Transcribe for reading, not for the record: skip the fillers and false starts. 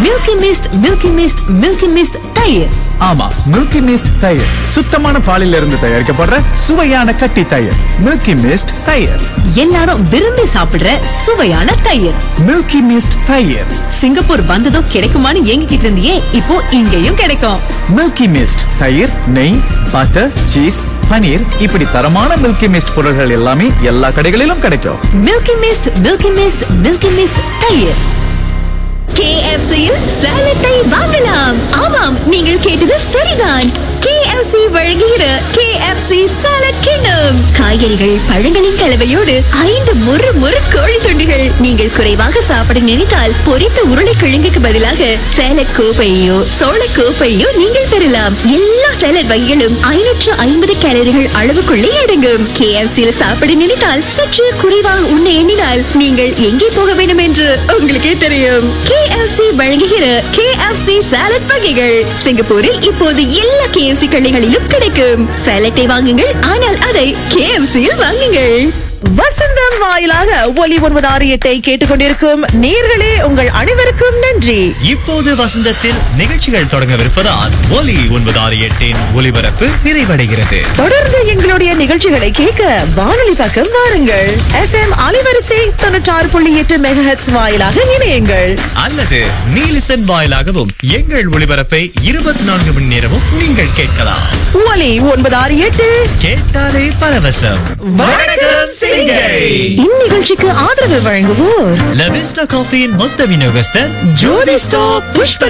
Milky mist தயிர். ஆமா, milky mist தயிர் சுத்தமான பாலில் இருந்து தயாரிக்கப்படுற சுவையான கட்டி தயிர். மில்கி மிஸ்ட் தயிர், எல்லாரும் விரும்பி சாப்பிடுற சுவையான தயிர். மில்கி மிஸ்ட் தயிர். சிங்கப்பூர் வந்ததும் கிடைக்குமான்னு ஏங்கிக்கிட்டு இருந்தியே, இப்போ இங்கேயும் கிடைக்கும். மில்கி மிஸ்ட் தயிர், நெய், பட்டர், சீஸ், பனீர், இப்படி தரமான மில்கி மிஸ்ட் பொருட்கள் எல்லாமே எல்லா கடைகளிலும் கிடைக்கும். மில்கி மிஸ்ட் தயிர். KFC-யில் சாலட்டை வாங்கலாம். ஆமாம், நீங்கள் கேட்டது சரிதான். KFC வழங்குகிற KFC சாலட் கிண்ணம். காய்கறிகள், பழங்களின் கலவையோடு 5 மொறு கோழி துண்டுகள். நீங்கள் குறைவாக சாப்பிட நினைத்தால் பொரித்த உருளைக்கிழங்குக்கு பதிலாக சாலட் கோப்பையோ சோள கோப்பையோ நீங்கள் பெறலாம். எல்லா சாலட் வகைகளும் 550 கேலரிகள் அளவுக்குள்ளே அடங்கும். KFC-யில் சாப்பிட நினைத்தால் சற்று குறைவாக உண்ண எண்ணினால் நீங்கள் எங்கே போக வேண்டும் என்று உங்களுக்கே தெரியும். KFC வழங்குகிற KFC சாலட் வகைகள் சிங்கப்பூரில் இப்போது எல்லா KFC கடைகளிலும் கிடைக்கும். சாலட்டை வாங்குங்கள், ஆனால் அதை KFC-யில் வாங்குங்கள். வசந்தம் வாயிலாக ஒலி 968 கேட்டுக்கொண்டிருக்கும் நேயர்களே, உங்கள் அனைவருக்கும் நன்றி. இப்போது வசந்தத்தில் நிகழ்ச்சிகள் தொடங்கவிருப்பதால் ஒலி 968 ஒலிபரப்பு நிறைவடைகிறது. தொடர்ந்து எங்களுடைய நிகழ்ச்சிகளை கேட்க வானொலி பக்கம் வாருங்கள். FM அலைவரிசை 96.8 மெகாஹெர்ட்ஸ் வாயிலாக இணையுங்கள். அல்லது நீலிசன் வாயிலாகவும் எங்கள் ஒளிபரப்பை 24 மணி நேரமும் நீங்கள் கேட்கலாம். ஒலி 968 கேட்டாலே பரவசம். வணக்கம் சிங்கை. இந்நிகழ்ச்சிக்கு ஆதரவு வழங்குவோர் லவிஸ்டா காஃபியின் மொத்த விநியோகஸ்தர் ஜோதி ஸ்டாப் புஷ்ப